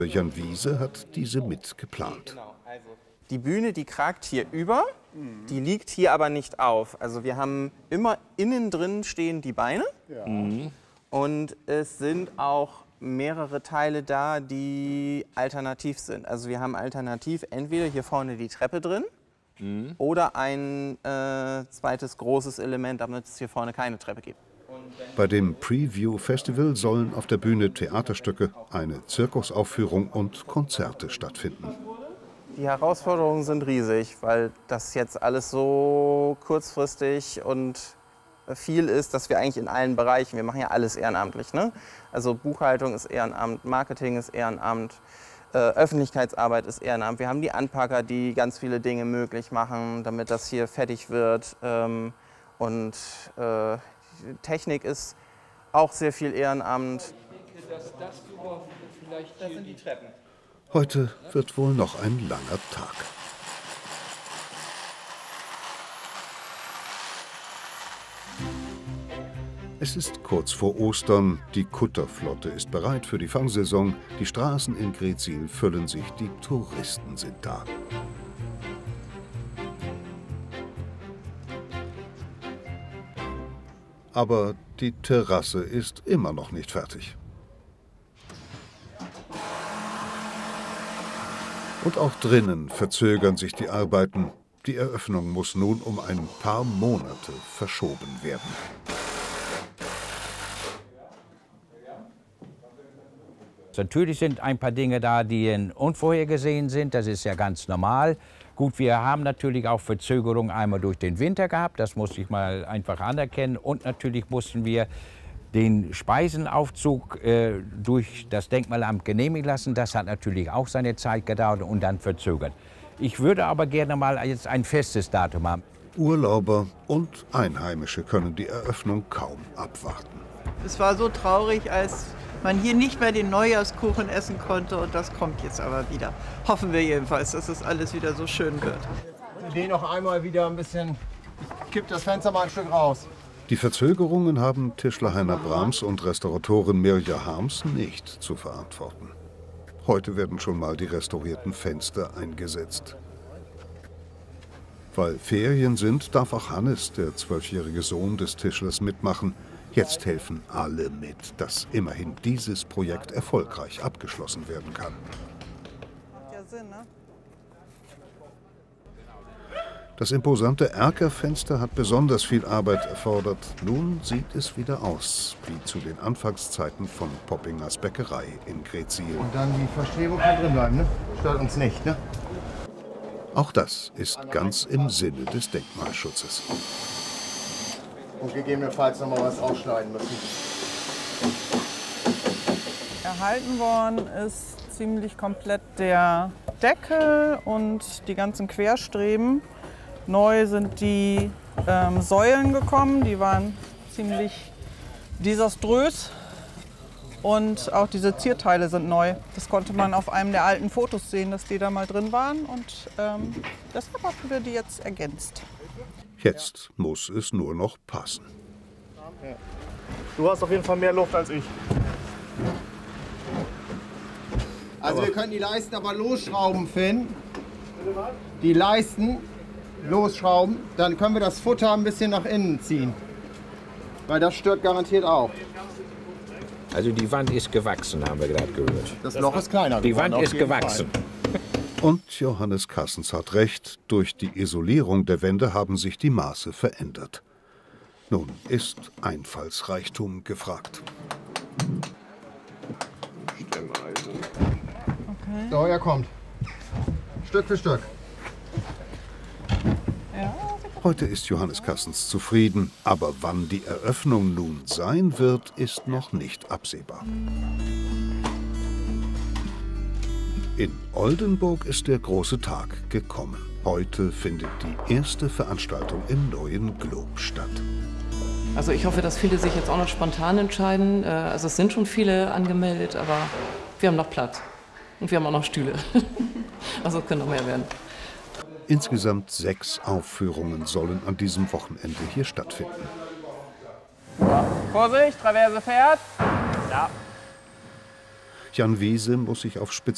Jan Wiese hat diese mit geplant. Die Bühne, die kragt hier über, die liegt hier aber nicht auf. Also wir haben immer innen drin stehen die Beine und es sind auch mehrere Teile da, die alternativ sind. Also wir haben alternativ entweder hier vorne die Treppe drin oder ein zweites großes Element, damit es hier vorne keine Treppe gibt. Bei dem Preview Festival sollen auf der Bühne Theaterstücke, eine Zirkusaufführung und Konzerte stattfinden. Die Herausforderungen sind riesig, weil das jetzt alles so kurzfristig und viel ist, dass wir eigentlich in allen Bereichen, wir machen ja alles ehrenamtlich, ne? Also Buchhaltung ist Ehrenamt, Marketing ist Ehrenamt, Öffentlichkeitsarbeit ist Ehrenamt. Wir haben die Anpacker, die ganz viele Dinge möglich machen, damit das hier fertig wird. Und Technik ist auch sehr viel Ehrenamt. Das sind die Treppen. Heute wird wohl noch ein langer Tag. Es ist kurz vor Ostern, die Kutterflotte ist bereit für die Fangsaison, die Straßen in Greetsiel füllen sich, die Touristen sind da. Aber die Terrasse ist immer noch nicht fertig. Und auch drinnen verzögern sich die Arbeiten. Die Eröffnung muss nun um ein paar Monate verschoben werden. Natürlich sind ein paar Dinge da, die unvorhergesehen sind. Das ist ja ganz normal. Gut, wir haben natürlich auch Verzögerungen einmal durch den Winter gehabt. Das muss ich mal einfach anerkennen. Und natürlich mussten wir den Speisenaufzug durch das Denkmalamt genehmigen lassen. Das hat natürlich auch seine Zeit gedauert und dann verzögert. Ich würde aber gerne mal jetzt ein festes Datum haben. Urlauber und Einheimische können die Eröffnung kaum abwarten. Es war so traurig, als man hier nicht mehr den Neujahrskuchen essen konnte, und das kommt jetzt aber wieder. Hoffen wir jedenfalls, dass es alles wieder so schön wird. Den noch einmal wieder ein bisschen, ich kipp das Fenster mal ein Stück raus. Die Verzögerungen haben Tischler Heiner Brahms und Restauratorin Mirja Harms nicht zu verantworten. Heute werden schon mal die restaurierten Fenster eingesetzt. Weil Ferien sind, darf auch Hannes, der 12-jährige Sohn des Tischlers, mitmachen. Jetzt helfen alle mit, dass immerhin dieses Projekt erfolgreich abgeschlossen werden kann. Macht ja Sinn, ne? Das imposante Erkerfenster hat besonders viel Arbeit erfordert. Nun sieht es wieder aus, wie zu den Anfangszeiten von Poppingers Bäckerei in Greetsiel. Und dann die Verstrebung kann drin bleiben, ne? Stört uns nicht, ne? Auch das ist ganz im Sinne des Denkmalschutzes. Und gegebenenfalls noch mal was ausschneiden müssen. Erhalten worden ist ziemlich komplett der Deckel und die ganzen Querstreben. Neu sind die Säulen gekommen, die waren ziemlich desaströs. Und auch diese Zierteile sind neu. Das konnte man auf einem der alten Fotos sehen, dass die da mal drin waren. Und deshalb haben wir die jetzt ergänzt. Jetzt muss es nur noch passen. Du hast auf jeden Fall mehr Luft als ich. Also wir können die Leisten aber losschrauben, Finn. Die Leisten losschrauben, dann können wir das Futter ein bisschen nach innen ziehen. Weil das stört garantiert auch. Also die Wand ist gewachsen, haben wir gerade gehört. Das Loch ist kleiner Die geworden, Wand ist gewachsen. Und Johannes Kassens hat recht, durch die Isolierung der Wände haben sich die Maße verändert. Nun ist Einfallsreichtum gefragt. Okay. So, er kommt. Stück für Stück. Heute ist Johannes Kassens zufrieden, aber wann die Eröffnung nun sein wird, ist noch nicht absehbar. In Oldenburg ist der große Tag gekommen. Heute findet die erste Veranstaltung im neuen Glob statt. Also ich hoffe, dass viele sich jetzt auch noch spontan entscheiden. Also es sind schon viele angemeldet, aber wir haben noch Platz. Und wir haben auch noch Stühle. Also es können noch mehr werden. Insgesamt 6 Aufführungen sollen an diesem Wochenende hier stattfinden. Vorsicht, Traverse fährt. Ja. Jan Wiese muss sich auf